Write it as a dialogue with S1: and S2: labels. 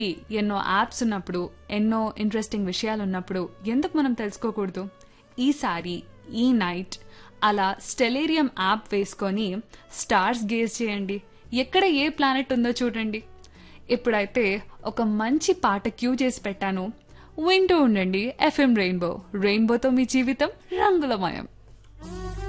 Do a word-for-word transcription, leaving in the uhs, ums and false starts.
S1: ఎన్నో యాప్స్ ఉన్నప్పుడు, ఎన్నో ఇంట్రెస్టింగ్ విషయాలు ఉన్నప్పుడు ఎందుకు మనం తెలుసుకోకూడదు? ఈసారి ఈ నైట్ అలా స్టెలేరియం యాప్ వేసుకొని స్టార్స్ గేజ్ చేయండి. ఎక్కడ ఏ ప్లానెట్ ఉందో చూడండి. ఇప్పుడైతే ఒక మంచి పాట క్యూ చేసి పెట్టాను, వింటూ ఉండండి ఎఫ్ఎం రెయిన్బో. రెయిన్బోతో మీ జీవితం రంగులమయం.